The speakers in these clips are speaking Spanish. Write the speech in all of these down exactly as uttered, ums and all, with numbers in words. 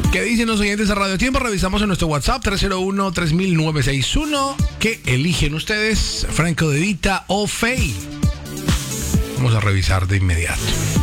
¿Qué dicen los oyentes de Radio Tiempo? Revisamos en nuestro WhatsApp tres cero uno, tres mil nueve seis uno. ¿Qué eligen ustedes? ¿Franco De Vita o Feid? Vamos a revisar de inmediato.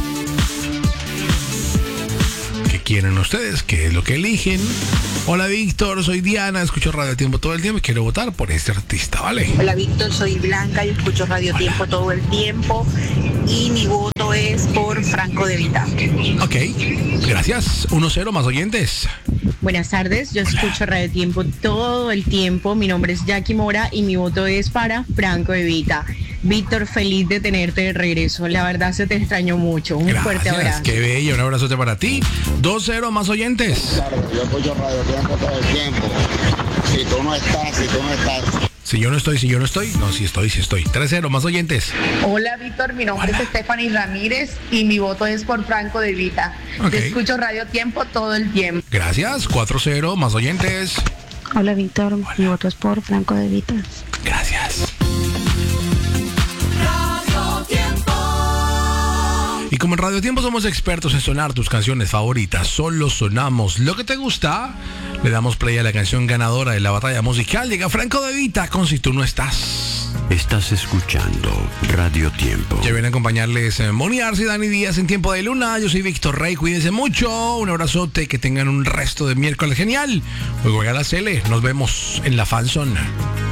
¿Qué quieren ustedes? ¿Qué es lo que eligen? Hola Víctor, soy Diana, escucho Radio Tiempo todo el tiempo y quiero votar por este artista, ¿vale? Hola Víctor, soy Blanca y escucho Radio Hola. Tiempo todo el tiempo y mi voto es por Franco De Vita. Ok, gracias. uno cero más oyentes. Buenas tardes, yo Hola. escucho Radio Tiempo todo el tiempo. Mi nombre es Jackie Mora y mi voto es para Franco De Vita. Víctor, feliz de tenerte de regreso. La verdad se te extrañó mucho. Un Gracias, fuerte abrazo. Qué bello, un abrazote para ti. dos cero más oyentes. Claro, yo escucho Radio Tiempo todo el tiempo. Si tú no estás, si tú no estás. Si yo no estoy, si yo no estoy. No, si estoy, si estoy. tres cero más oyentes. Hola Víctor, mi nombre Hola. es Stephanie Ramírez y mi voto es por Franco De Vita. Okay. Yo escucho Radio Tiempo todo el tiempo. Gracias. cuatro cero más oyentes. Hola Víctor, Hola. mi voto es por Franco De Vita. Gracias. Y como en Radio Tiempo somos expertos en sonar tus canciones favoritas, solo sonamos lo que te gusta, le damos play a la canción ganadora de la batalla musical. Llega Franco De Vita con Si Tú No Estás. Estás escuchando Radio Tiempo. Ya viene a acompañarles eh, Moni Arce y Dani Díaz en Tiempo de Luna. Yo soy Víctor Rey, cuídense mucho, un abrazote, que tengan un resto de miércoles genial. Hoy juega la Cele, nos vemos en la fanzone.